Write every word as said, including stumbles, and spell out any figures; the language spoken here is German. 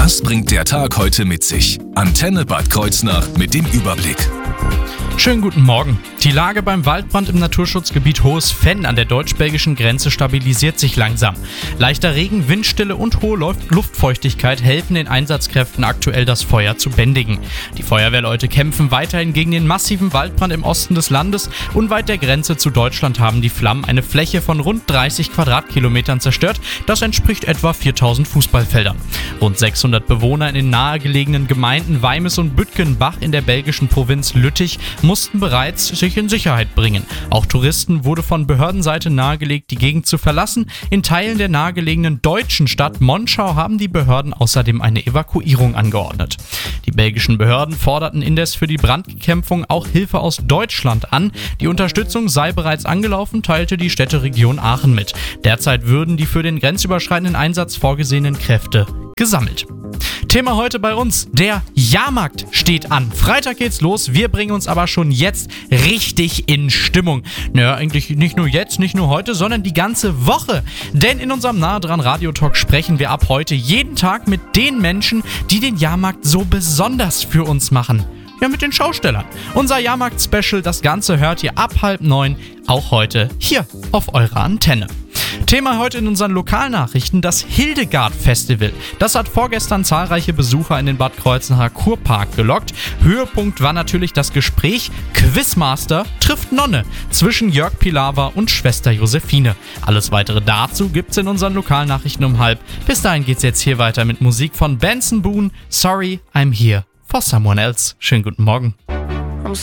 Was bringt der Tag heute mit sich? Antenne Bad Kreuznach mit dem Überblick. Schönen guten Morgen. Die Lage beim Waldbrand im Naturschutzgebiet Hohes Venn an der deutsch-belgischen Grenze stabilisiert sich langsam. Leichter Regen, Windstille und hohe Luftfeuchtigkeit helfen den Einsatzkräften aktuell, das Feuer zu bändigen. Die Feuerwehrleute kämpfen weiterhin gegen den massiven Waldbrand im Osten des Landes. Unweit der Grenze zu Deutschland haben die Flammen eine Fläche von rund dreißig Quadratkilometern zerstört. Das entspricht etwa viertausend Fußballfeldern. Rund sechshundert Bewohner in den nahegelegenen Gemeinden Weimes und Bütgenbach in der belgischen Provinz Lüttich mussten bereits sich in Sicherheit bringen. Auch Touristen wurde von Behördenseite nahegelegt, die Gegend zu verlassen. In Teilen der nahegelegenen deutschen Stadt Monschau haben die Behörden außerdem eine Evakuierung angeordnet. Die belgischen Behörden forderten indes für die Brandbekämpfung auch Hilfe aus Deutschland an. Die Unterstützung sei bereits angelaufen, teilte die Städteregion Aachen mit. Derzeit würden die für den grenzüberschreitenden Einsatz vorgesehenen Kräfte gesammelt. Thema heute bei uns, der Jahrmarkt steht an. Freitag geht's los, wir bringen uns aber schon jetzt richtig in Stimmung. Naja, eigentlich nicht nur jetzt, nicht nur heute, sondern die ganze Woche. Denn in unserem Nahe dran Radiotalk sprechen wir ab heute jeden Tag mit den Menschen, die den Jahrmarkt so besonders für uns machen. Ja, mit den Schaustellern. Unser Jahrmarkt-Special, das Ganze hört ihr ab halb neun, auch heute hier auf eurer Antenne. Thema heute in unseren Lokalnachrichten, das Hildegard-Festival. Das hat vorgestern zahlreiche Besucher in den Bad Kreuznacher Kurpark gelockt. Höhepunkt war natürlich das Gespräch Quizmaster trifft Nonne zwischen Jörg Pilawa und Schwester Josephine. Alles weitere dazu gibt's in unseren Lokalnachrichten um halb. Bis dahin geht's jetzt hier weiter mit Musik von Benson Boone. Sorry, I'm here for someone else. Schönen guten Morgen.